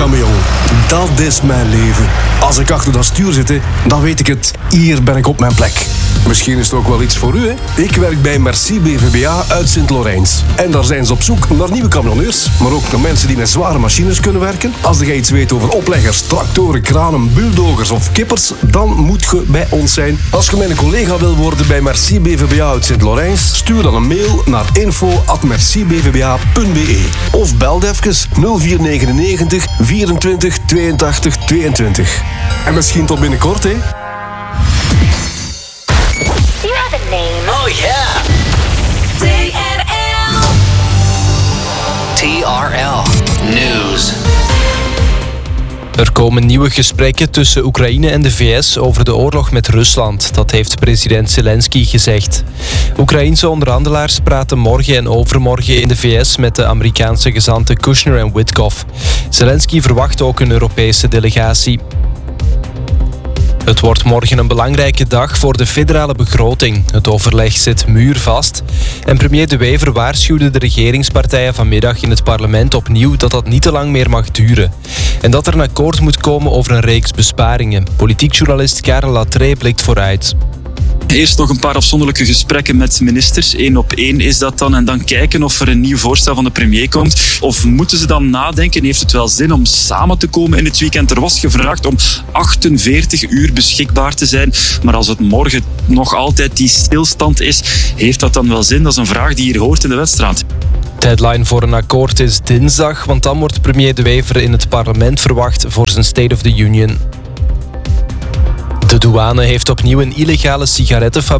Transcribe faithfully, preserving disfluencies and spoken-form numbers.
camion. Dat is mijn leven. Als ik achter dat stuur zit, hè, dan weet ik het. Hier ben ik op mijn plek. Misschien is het ook wel iets voor u, hè? Ik werk bij Merci B V B A uit Sint-Lorijns. En daar zijn ze op zoek naar nieuwe camionneurs, maar ook naar mensen die met zware machines kunnen werken. Als je iets weet over opleggers, tractoren, kranen, bulldozers of kippers, dan moet je bij ons zijn. Als je mijn collega wil worden bij Merci B V B A uit Sint-Lorijns, stuur dan een mail naar info at merci b v b a punt b e of bel even nul vier negenennegentig vierentwintig tweeëntachtig tweeëntwintig. En misschien tot binnenkort, hè? You have a name. Oh yeah. T R L. T R L News. Er komen nieuwe gesprekken tussen Oekraïne en de V S over de oorlog met Rusland. Dat heeft president Zelensky gezegd. Oekraïense onderhandelaars praten morgen en overmorgen in de V S met de Amerikaanse gezanten Kushner en Witkoff. Zelensky verwacht ook een Europese delegatie. Het wordt morgen een belangrijke dag voor de federale begroting. Het overleg zit muurvast. En premier De Wever waarschuwde de regeringspartijen vanmiddag in het parlement opnieuw dat dat niet te lang meer mag duren. En dat er een akkoord moet komen over een reeks besparingen. Politiek journalist Karel Latree blikt vooruit. Eerst nog een paar afzonderlijke gesprekken met ministers. Eén op één is dat dan. En dan kijken of er een nieuw voorstel van de premier komt. Of moeten ze dan nadenken? Heeft het wel zin om samen te komen in het weekend? Er was gevraagd om achtenveertig uur beschikbaar te zijn. Maar als het morgen nog altijd die stilstand is, heeft dat dan wel zin? Dat is een vraag die hier hoort in de wedstrijd. Deadline voor een akkoord is dinsdag, want dan wordt premier De Wever in het parlement verwacht voor zijn State of the Union. De douane heeft opnieuw een illegale sigarettenfabriek